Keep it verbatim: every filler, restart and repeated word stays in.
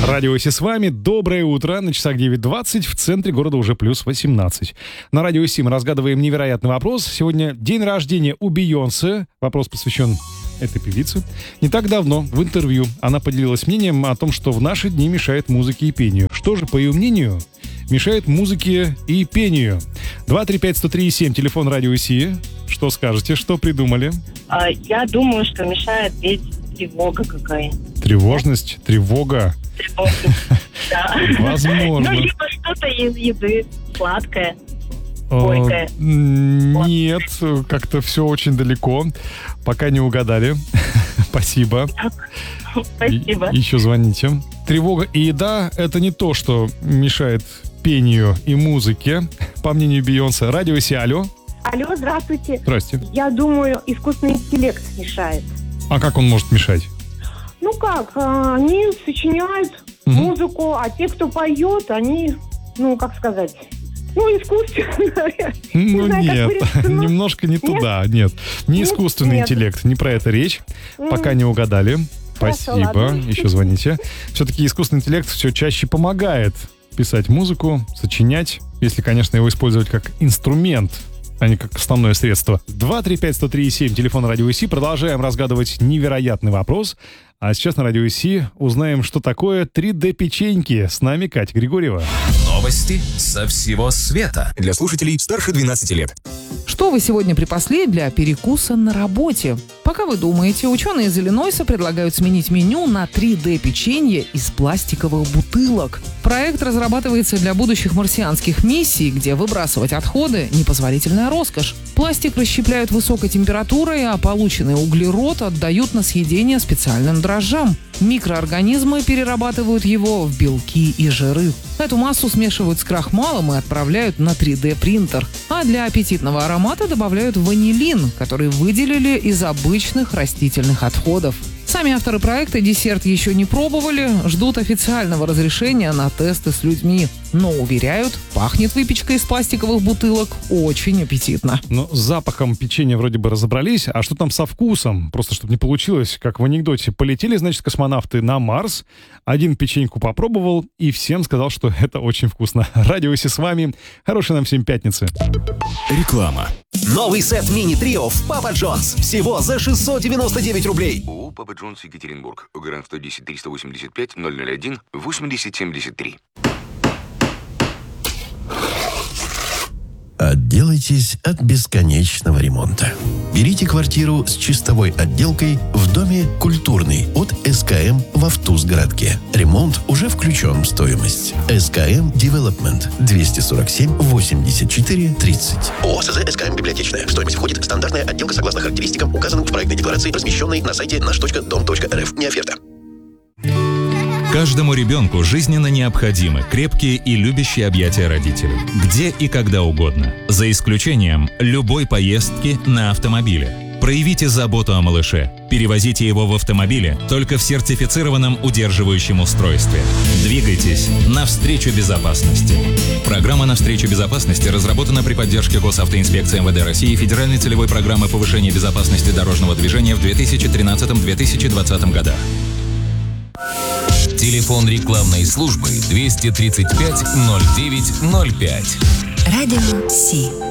Радио Си с вами. Доброе утро. На часах девять двадцать. В центре города уже плюс восемнадцать. На Радио Си мы разгадываем невероятный вопрос. Сегодня день рождения у Бейонсе. Вопрос посвящен этой певице. Не так давно в интервью она поделилась мнением о том, что в наши дни мешает музыке и пению. Что же, по ее мнению, мешает музыке и пению? два три пять сто три семь, телефон Радио Си. Что скажете? Что придумали? А, я думаю, что мешает петь тревога какая. Тревожность? Тревога? Тревожность, да. Возможно. Ну, либо что-то из еды сладкое, горькое. Нет, как-то все очень далеко. Пока не угадали. Спасибо. Спасибо. И, еще звоните. Тревога и еда — это не то, что мешает пению и музыке, по мнению Бейонсе. Радио Си, алло. Алло, здравствуйте. Здрасте. Я думаю, искусственный интеллект мешает. А как он может мешать? Ну как, а, они сочиняют Угу. музыку, а те, кто поет, они, ну, как сказать, ну, искусственно. Ну знаю, как нет, выразиться, но- немножко не туда, нет. Не Нет? искусственный Нет. интеллект, не про это речь. М. Пока не угадали. Хорошо, Спасибо. ладно. Еще звоните. Все-таки искусственный интеллект все чаще помогает писать музыку, сочинять, если, конечно, его использовать как инструмент, а не как основное средство. два три пять сто три семь, телефон Радио Си. Продолжаем разгадывать невероятный вопрос. А сейчас на Радио Си узнаем, что такое три дэ-печеньки. С нами Катя Григорьева. Новости со всего света. Для слушателей старше двенадцати лет. Что вы сегодня припасли для перекуса на работе? Пока вы думаете, ученые из Иллинойса предлагают сменить меню на три дэ-печенье из пластиковых бутылок. Проект разрабатывается для будущих марсианских миссий, где выбрасывать отходы – непозволительная роскошь. Пластик расщепляют высокой температурой, а полученный углерод отдают на съедение специальным дрожжам. Микроорганизмы перерабатывают его в белки и жиры. Эту массу смешивают с крахмалом и отправляют на три дэ-принтер. А для аппетитного аромата добавляют ванилин, который выделили из обычных растительных отходов. Сами авторы проекта десерт еще не пробовали, ждут официального разрешения на тесты с людьми. Но уверяют, пахнет выпечка из пластиковых бутылок очень аппетитно. Ну, с запахом печенья вроде бы разобрались, а что там со вкусом? Просто чтобы не получилось, как в анекдоте. Полетели, значит, космонавты на Марс, один печеньку попробовал и всем сказал, что это очень вкусно. Радио Си с вами. Хорошей нам всем пятницы. Реклама. Новый сет мини-трио в Папа Джонс. Всего за шестьсот девяносто девять рублей. ООО «Папа Джонс, Екатеринбург». Гарант сто десять триста восемьдесят пять ноль ноль один восемьдесят семьдесят три. Отделайтесь от бесконечного ремонта. Берите квартиру с чистовой отделкой в доме «Культурный» от СКМ в Автузгородке. Ремонт уже включен в стоимость. СКМ Development двести сорок семь восемьдесят четыре тридцать. ООО СЗ СКМ Библиотечная. В стоимость входит стандартная отделка согласно характеристикам, указанным в проектной декларации, размещенной на сайте наш точка дом точка эр эф. Не оферта. Каждому ребенку жизненно необходимы крепкие и любящие объятия родителей. Где и когда угодно. За исключением любой поездки на автомобиле. Проявите заботу о малыше. Перевозите его в автомобиле только в сертифицированном удерживающем устройстве. Двигайтесь навстречу безопасности. Программа «Навстречу безопасности» разработана при поддержке Госавтоинспекции эм вэ дэ России и Федеральной целевой программы повышения безопасности дорожного движения в две тысячи тринадцатом — две тысячи двадцатом годах. Телефон рекламной службы двести тридцать пять ноль девять ноль пять. Радио Си.